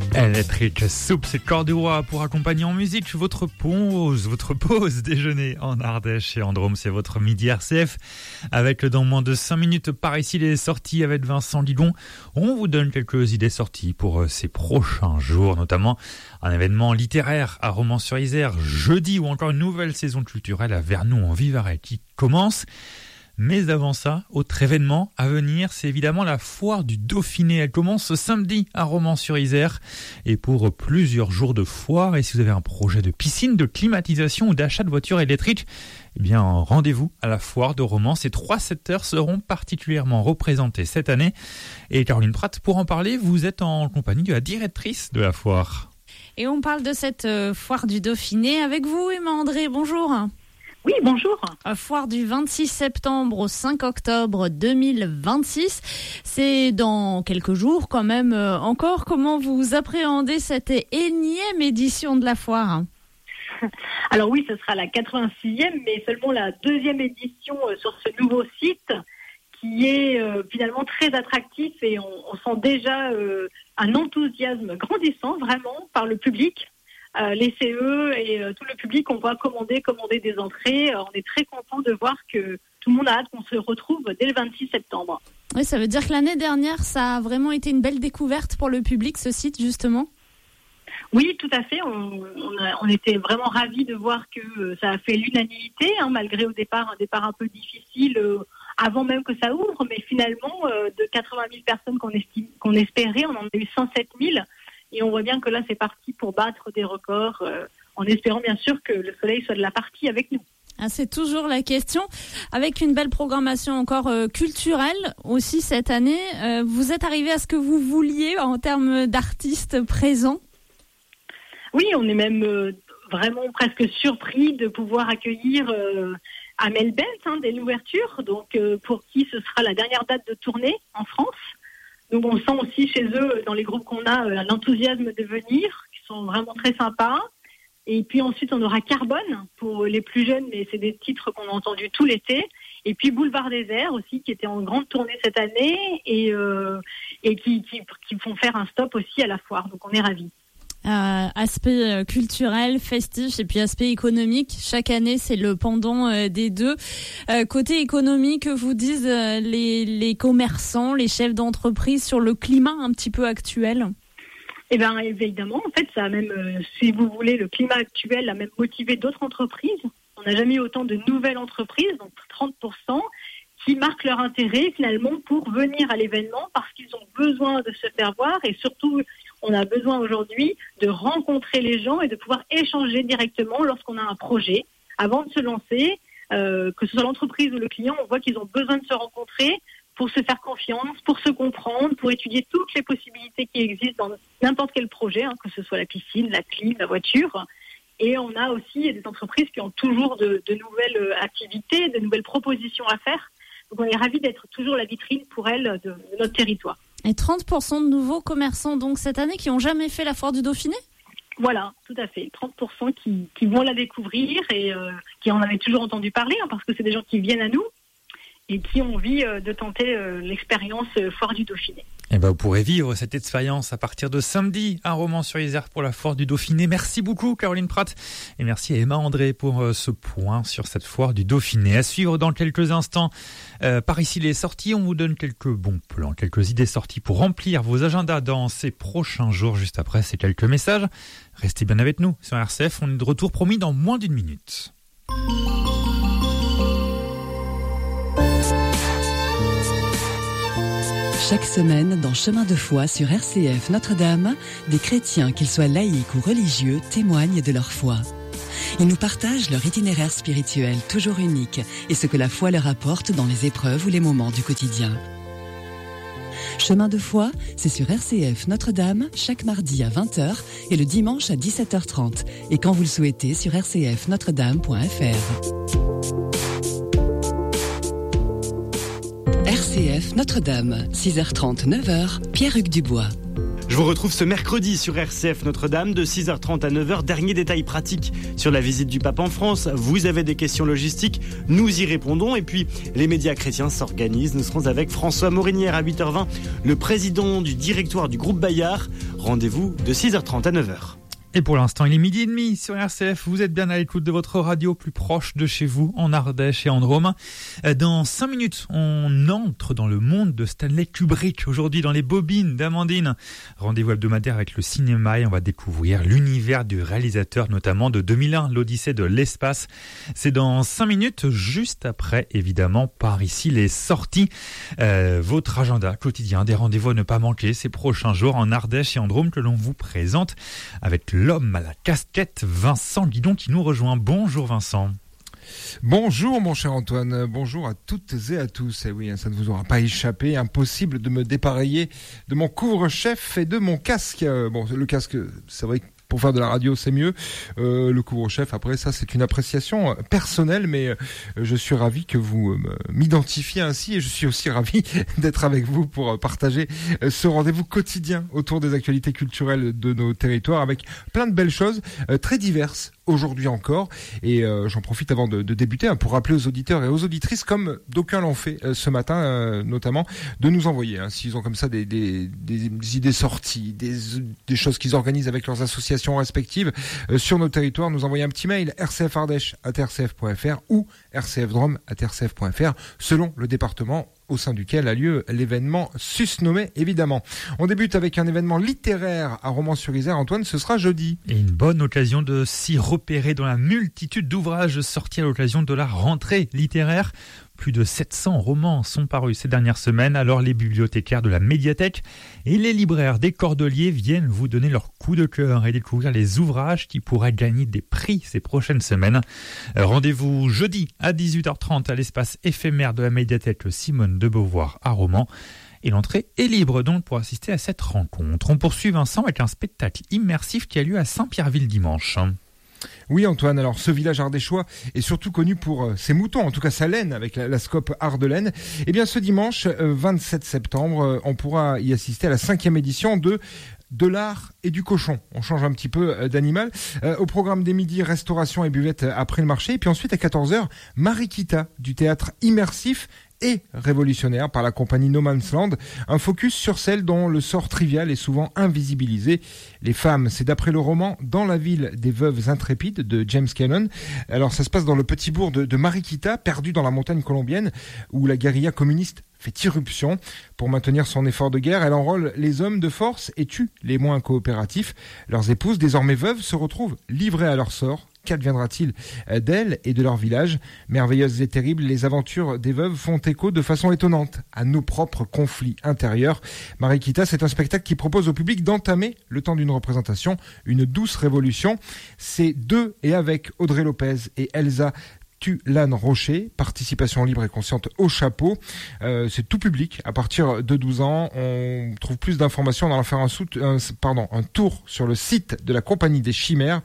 Electric Soup, c'est Corps du Roi pour accompagner en musique votre pause déjeuner en Ardèche et en Drôme. C'est votre midi RCF avec dans moins de 5 minutes par ici les sorties avec Vincent Lidon. On vous donne quelques idées sorties pour ces prochains jours, notamment un événement littéraire à Romans-sur-Isère jeudi ou encore une nouvelle saison culturelle à Vernou en Vivarais qui commence. Mais avant ça, autre événement à venir, c'est évidemment la foire du Dauphiné. Elle commence ce samedi à Romans-sur-Isère. Et pour plusieurs jours de foire, et si vous avez un projet de piscine, de climatisation ou d'achat de voitures électriques, eh bien, rendez-vous à la foire de Romans. Ces 3 secteurs seront particulièrement représentés cette année. Et Caroline Pratt, pour en parler, vous êtes en compagnie de la directrice de la foire. Et on parle de cette foire du Dauphiné avec vous, Emma André. Bonjour. Oui, bonjour. Foire du 26 septembre au 5 octobre 2026. C'est dans quelques jours quand même encore. Comment vous appréhendez cette énième édition de la foire ? Alors oui, ce sera la 86e, mais seulement la 2e édition sur ce nouveau site qui est finalement très attractif et on sent déjà un enthousiasme grandissant vraiment par le public. Les CE et tout le public, on va commander des entrées. On est très content de voir que tout le monde a hâte qu'on se retrouve dès le 26 septembre. Oui, ça veut dire que l'année dernière, ça a vraiment été une belle découverte pour le public, ce site, justement. Oui, tout à fait. On était vraiment ravis de voir que ça a fait l'unanimité, malgré un départ un peu difficile avant même que ça ouvre. Mais finalement, de 80 000 personnes qu'on espérait, on en a eu 107 000. Et on voit bien que là, c'est parti pour battre des records, en espérant bien sûr que le soleil soit de la partie avec nous. C'est toujours la question. Avec une belle programmation encore culturelle aussi cette année, vous êtes arrivé à ce que vous vouliez en termes d'artistes présents ? Oui, on est même vraiment presque surpris de pouvoir accueillir Amel Bent dès l'ouverture, donc pour qui ce sera la dernière date de tournée en France. Donc on sent aussi chez eux, dans les groupes qu'on a, l'enthousiasme de venir, qui sont vraiment très sympas. Et puis ensuite, on aura Carbone pour les plus jeunes, mais c'est des titres qu'on a entendus tout l'été. Et puis Boulevard Désert aussi, qui était en grande tournée cette année et qui font faire un stop aussi à la foire. Donc on est ravis. Aspect culturel, festif et puis aspect économique. Chaque année, c'est le pendant des deux. Côté économique, vous disent les commerçants, les chefs d'entreprise sur le climat un petit peu actuel. Eh bien, évidemment, en fait, ça a même, si vous voulez, le climat actuel a même motivé d'autres entreprises. On n'a jamais eu autant de nouvelles entreprises, donc 30%, qui marquent leur intérêt finalement pour venir à l'événement parce qu'ils ont besoin de se faire voir et surtout, on a besoin aujourd'hui de rencontrer les gens et de pouvoir échanger directement lorsqu'on a un projet. Avant de se lancer, que ce soit l'entreprise ou le client, on voit qu'ils ont besoin de se rencontrer pour se faire confiance, pour se comprendre, pour étudier toutes les possibilités qui existent dans n'importe quel projet, que ce soit la piscine, la clim, la voiture. Et on a aussi des entreprises qui ont toujours de nouvelles activités, de nouvelles propositions à faire. Donc on est ravis d'être toujours la vitrine pour elles de notre territoire. Et 30% de nouveaux commerçants donc cette année qui n'ont jamais fait la foire du Dauphiné ? Voilà, tout à fait. 30% qui vont la découvrir et qui en avaient toujours entendu parler, parce que c'est des gens qui viennent à nous et qui ont envie de tenter l'expérience foire du Dauphiné. Et vous pourrez vivre cette expérience à partir de samedi à Romans-sur-Isère pour la foire du Dauphiné. Merci beaucoup Caroline Pratt et merci à Emma André pour ce point sur cette foire du Dauphiné. À suivre dans quelques instants. Par ici les sorties, on vous donne quelques bons plans, quelques idées sorties pour remplir vos agendas dans ces prochains jours. Juste après ces quelques messages, restez bien avec nous sur RCF. On est de retour promis dans moins d'une minute. Chaque semaine, dans Chemin de foi sur RCF Notre-Dame, des chrétiens, qu'ils soient laïcs ou religieux, témoignent de leur foi. Ils nous partagent leur itinéraire spirituel toujours unique et ce que la foi leur apporte dans les épreuves ou les moments du quotidien. Chemin de foi, c'est sur RCF Notre-Dame, chaque mardi à 20h et le dimanche à 17h30. Et quand vous le souhaitez, sur rcfnotredame.fr. RCF Notre-Dame, 6h30, 9h, Pierre-Hugues Dubois. Je vous retrouve ce mercredi sur RCF Notre-Dame de 6h30 à 9h. Dernier détail pratique sur la visite du pape en France. Vous avez des questions logistiques, nous y répondons. Et puis, les médias chrétiens s'organisent. Nous serons avec François Morinière à 8h20, le président du directoire du groupe Bayard. Rendez-vous de 6h30 à 9h. Et pour l'instant, il est 12h30 sur RCF. Vous êtes bien à l'écoute de votre radio plus proche de chez vous, en Ardèche et en Drôme. Dans 5 minutes, on entre dans le monde de Stanley Kubrick. Aujourd'hui, dans les bobines d'Amandine. Rendez-vous hebdomadaire avec le cinéma et on va découvrir l'univers du réalisateur, notamment de 2001, l'Odyssée de l'espace. C'est dans 5 minutes, juste après, évidemment, par ici, les sorties. Votre agenda quotidien, des rendez-vous à ne pas manquer ces prochains jours en Ardèche et en Drôme que l'on vous présente avec l'homme à la casquette, Vincent Guidon, qui nous rejoint. Bonjour Vincent. Bonjour mon cher Antoine, bonjour à toutes et à tous. Et oui, ça ne vous aura pas échappé, impossible de me dépareiller de mon couvre-chef et de mon casque. Bon, le casque, c'est vrai que pour faire de la radio, c'est mieux. Le couvre-chef, après ça, c'est une appréciation personnelle, mais je suis ravi que vous m'identifiez ainsi et je suis aussi ravi d'être avec vous pour partager ce rendez-vous quotidien autour des actualités culturelles de nos territoires avec plein de belles choses très diverses aujourd'hui encore. Et j'en profite avant de débuter pour rappeler aux auditeurs et aux auditrices, comme d'aucuns l'ont fait ce matin notamment, de nous envoyer, s'ils ont comme ça des idées sorties, des choses qu'ils organisent avec leurs associations respectives sur nos territoires, nous envoyer un petit mail rcfardèche@rcf.fr ou rcfdrome@rcf.fr selon le département au sein duquel a lieu l'événement susnommé, évidemment. On débute avec un événement littéraire à Romans-sur-Isère. Antoine, ce sera jeudi. Et une bonne occasion de s'y repérer dans la multitude d'ouvrages sortis à l'occasion de la rentrée littéraire. Plus de 700 romans sont parus ces dernières semaines, alors les bibliothécaires de la médiathèque et les libraires des Cordeliers viennent vous donner leur coup de cœur et découvrir les ouvrages qui pourraient gagner des prix ces prochaines semaines. Rendez-vous jeudi à 18h30 à l'espace éphémère de la médiathèque Simone de Beauvoir à Romans. Et l'entrée est libre donc pour assister à cette rencontre. On poursuit Vincent avec un spectacle immersif qui a lieu à Saint-Pierreville dimanche. Oui Antoine, alors ce village ardéchois est surtout connu pour ses moutons, en tout cas sa laine avec la Scope Art de Laine. Et bien ce dimanche 27 septembre, on pourra y assister à la 5e édition de l'art et du cochon. On change un petit peu d'animal. Au programme des midis, restauration et buvette après le marché. Et puis ensuite à 14h, Marikita du théâtre immersif et révolutionnaire par la compagnie No Man's Land, un focus sur celles dont le sort trivial est souvent invisibilisé. Les femmes, c'est d'après le roman Dans la ville des veuves intrépides de James Cannon. Alors ça se passe dans le petit bourg de Marikita, perdu dans la montagne colombienne, où la guérilla communiste fait irruption. Pour maintenir son effort de guerre, elle enrôle les hommes de force et tue les moins coopératifs. Leurs épouses, désormais veuves, se retrouvent livrées à leur sort. Qu'adviendra-t-il d'elles et de leur village ? Merveilleuses et terribles, les aventures des veuves font écho de façon étonnante à nos propres conflits intérieurs. Marikita, c'est un spectacle qui propose au public d'entamer, le temps d'une représentation, une douce révolution. C'est de et avec Audrey Lopez et Elsa Tulane Rocher, participation libre et consciente au chapeau. C'est tout public à partir de 12 ans. On trouve plus d'informations en allant faire un tour sur le site de la Compagnie des Chimères,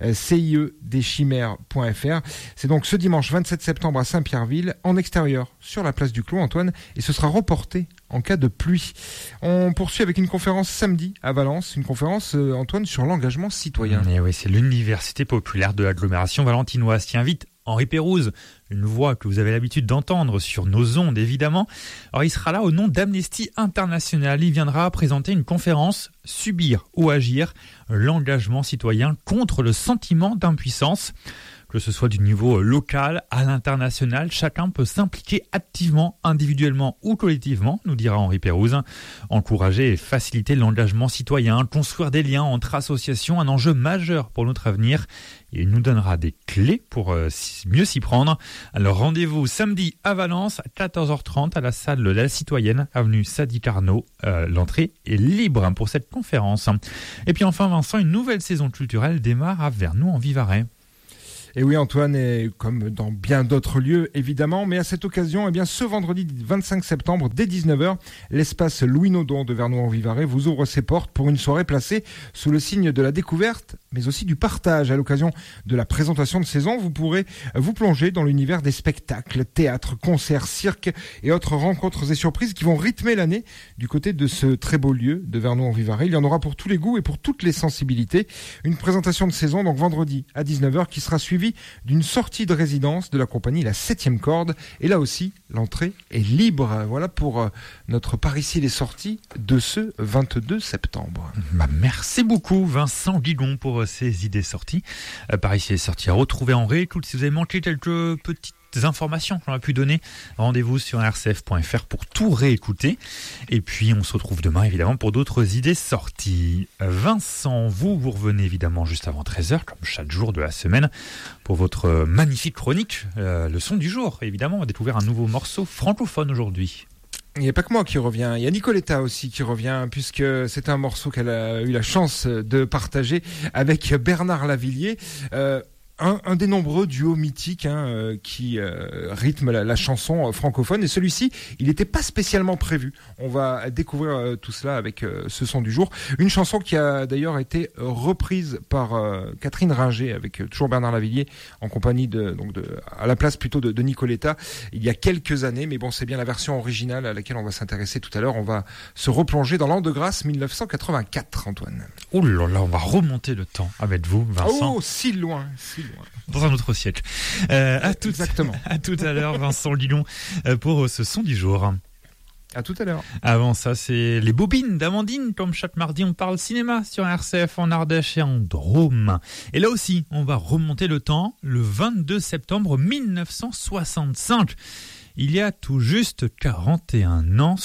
ciedechimères.fr. C'est donc ce dimanche 27 septembre à Saint-Pierreville, en extérieur, sur la place du Clos, Antoine, et ce sera reporté en cas de pluie. On poursuit avec une conférence samedi à Valence, une conférence, Antoine, sur l'engagement citoyen. Et oui, c'est l'université populaire de l'agglomération valentinoise qui invite Henri Pérouse, une voix que vous avez l'habitude d'entendre sur nos ondes évidemment. Alors il sera là au nom d'Amnesty International. Il viendra présenter une conférence « Subir ou agir, l'engagement citoyen contre le sentiment d'impuissance ». Que ce soit du niveau local à l'international, chacun peut s'impliquer activement, individuellement ou collectivement, nous dira Henri Pérouse. Encourager et faciliter l'engagement citoyen, construire des liens entre associations, un enjeu majeur pour notre avenir. Et il nous donnera des clés pour mieux s'y prendre. Alors rendez-vous samedi à Valence à 14h30 à la salle de la Citoyenne, avenue Sadi Carnot. L'entrée est libre pour cette conférence. Et puis enfin Vincent, une nouvelle saison culturelle démarre à Vernoux en Vivarais. Et oui Antoine, et comme dans bien d'autres lieux évidemment, mais à cette occasion, eh bien ce vendredi 25 septembre dès 19h, l'espace Louis Naudon de Vernoux-en-Vivarais vous ouvre ses portes pour une soirée placée sous le signe de la découverte, mais aussi du partage. À l'occasion de la présentation de saison, vous pourrez vous plonger dans l'univers des spectacles, théâtres, concerts, cirques et autres rencontres et surprises qui vont rythmer l'année du côté de ce très beau lieu de Vernoux-en-Vivarais. Il y en aura pour tous les goûts et pour toutes les sensibilités. Une présentation de saison donc vendredi à 19h qui sera suivie suivi d'une sortie de résidence de la compagnie La 7e Corde. Et là aussi, l'entrée est libre. Voilà pour notre Par ici les sorties de ce 22 septembre. Merci beaucoup Vincent Guidon pour ces idées sorties. Par ici les sorties à retrouver en réécoute. Si vous avez manqué quelques petites informations qu'on a pu donner, rendez-vous sur rcf.fr pour tout réécouter. Et puis on se retrouve demain évidemment pour d'autres idées sorties. Vincent, vous revenez évidemment juste avant 13h comme chaque jour de la semaine pour votre magnifique chronique, le son du jour. Évidemment, on a découvert un nouveau morceau francophone aujourd'hui. Il n'y a pas que moi qui revient, il y a Nicoletta aussi qui revient, puisque c'est un morceau qu'elle a eu la chance de partager avec Bernard Lavillier. Un des nombreux duos mythiques qui rythment la chanson francophone. Et celui-ci, il n'était pas spécialement prévu. On va découvrir tout cela avec ce son du jour. Une chanson qui a d'ailleurs été reprise par Catherine Ringer, avec toujours Bernard Lavillier, en compagnie à la place plutôt de Nicoletta, il y a quelques années. Mais bon, c'est bien la version originale à laquelle on va s'intéresser tout à l'heure. On va se replonger dans l'an de grâce 1984, Antoine. Oh là là, on à le temps avec vous, Vincent. Oh, si loin. Dans un autre siècle. Exactement. À tout à l'heure, Vincent Guidon, pour ce son du jour. À tout à l'heure. Avant ça, c'est les bobines d'Amandine. Comme chaque mardi, on parle cinéma sur RCF en Ardèche et en Drôme. Et là aussi, on va remonter le temps, le 22 septembre 1965. Il y a tout juste 61 ans,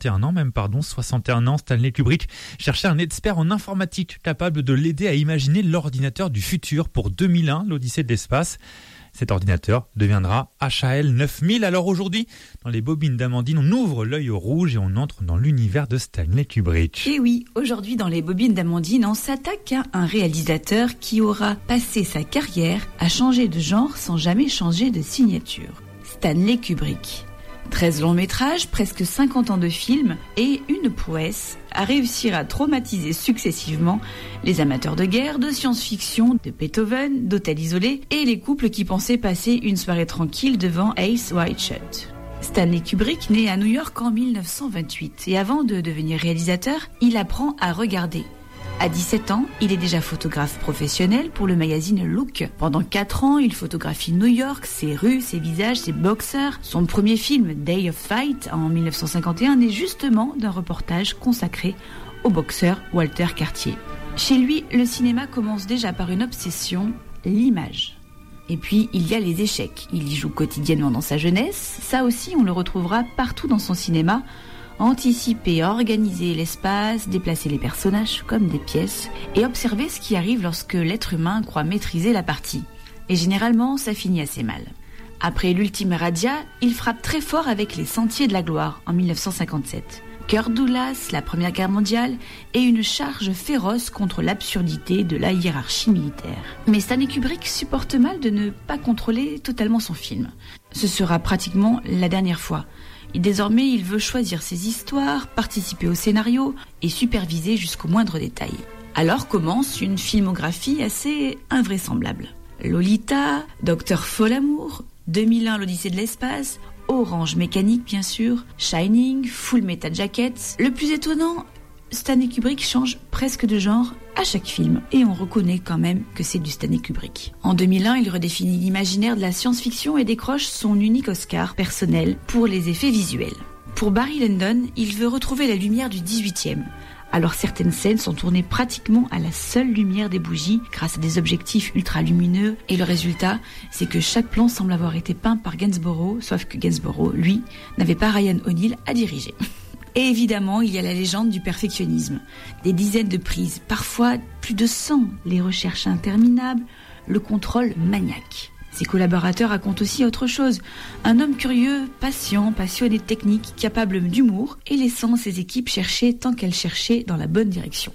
Stanley Kubrick cherchait un expert en informatique capable de l'aider à imaginer l'ordinateur du futur pour 2001, l'Odyssée de l'espace. Cet ordinateur deviendra HAL 9000. Alors aujourd'hui, dans les bobines d'Amandine, on ouvre l'œil rouge et on entre dans l'univers de Stanley Kubrick. Et oui, aujourd'hui dans les bobines d'Amandine, on s'attaque à un réalisateur qui aura passé sa carrière à changer de genre sans jamais changer de signature. Stanley Kubrick. 13 longs métrages, presque 50 ans de films et une prouesse à réussir à traumatiser successivement les amateurs de guerre, de science-fiction, de Beethoven, d'hôtels isolés et les couples qui pensaient passer une soirée tranquille devant Eyes Wide Shut. Stanley Kubrick naît à New York en 1928 et avant de devenir réalisateur, il apprend à regarder. À 17 ans, il est déjà photographe professionnel pour le magazine Look. Pendant 4 ans, il photographie New York, ses rues, ses visages, ses boxeurs. Son premier film, Day of Fight, en 1951, naît justement d'un reportage consacré au boxeur Walter Cartier. Chez lui, le cinéma commence déjà par une obsession, l'image. Et puis, il y a les échecs. Il y joue quotidiennement dans sa jeunesse. Ça aussi, on le retrouvera partout dans son cinéma. Anticiper, organiser l'espace, déplacer les personnages comme des pièces et observer ce qui arrive lorsque l'être humain croit maîtriser la partie. Et généralement, ça finit assez mal. Après l'Ultima Radia, il frappe très fort avec Les Sentiers de la Gloire en 1957. Kirk Douglas, la Première Guerre mondiale et une charge féroce contre l'absurdité de la hiérarchie militaire. Mais Stanley Kubrick supporte mal de ne pas contrôler totalement son film. Ce sera pratiquement la dernière fois. Et désormais, il veut choisir ses histoires, participer au scénario et superviser jusqu'au moindre détail. Alors commence une filmographie assez invraisemblable. Lolita, Dr. Folamour, 2001 l'Odyssée de l'espace, Orange Mécanique bien sûr, Shining, Full Metal Jacket. Le plus étonnant, Stanley Kubrick change presque de genre à chaque film et on reconnaît quand même que c'est du Stanley Kubrick. En 2001, il redéfinit l'imaginaire de la science-fiction et décroche son unique Oscar personnel pour les effets visuels. Pour Barry Lyndon, il veut retrouver la lumière du 18e. Alors certaines scènes sont tournées pratiquement à la seule lumière des bougies grâce à des objectifs ultra lumineux et le résultat, c'est que chaque plan semble avoir été peint par Gainsborough, sauf que Gainsborough, lui, n'avait pas Ryan O'Neal à diriger. Et évidemment, il y a la légende du perfectionnisme. Des dizaines de prises, parfois plus de 100, les recherches interminables, le contrôle maniaque. Ses collaborateurs racontent aussi autre chose. Un homme curieux, patient, passionné de technique, capable d'humour et laissant ses équipes chercher tant qu'elles cherchaient dans la bonne direction.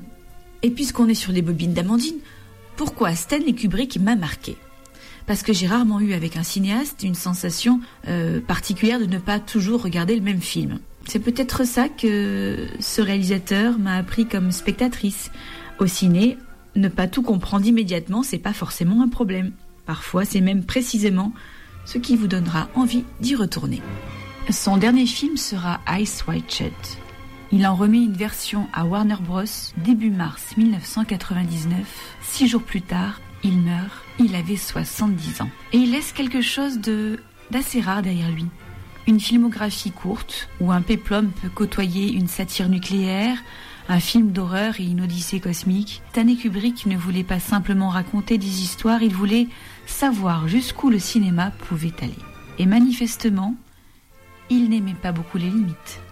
Et puisqu'on est sur les bobines d'Amandine, pourquoi Stanley Kubrick m'a marqué ? Parce que j'ai rarement eu avec un cinéaste une sensation particulière de ne pas toujours regarder le même film. C'est peut-être ça que ce réalisateur m'a appris comme spectatrice. Au ciné, ne pas tout comprendre immédiatement, c'est pas forcément un problème. Parfois, c'est même précisément ce qui vous donnera envie d'y retourner. Son dernier film sera Eyes Wide Shut. Il en remet une version à Warner Bros. Début mars 1999. 6 jours plus tard, Il meurt, il avait 70 ans. Et il laisse quelque chose d'assez rare derrière lui. Une filmographie courte, où un péplum peut côtoyer une satire nucléaire, un film d'horreur et une odyssée cosmique. Stanley Kubrick ne voulait pas simplement raconter des histoires, il voulait savoir jusqu'où le cinéma pouvait aller. Et manifestement, il n'aimait pas beaucoup les limites.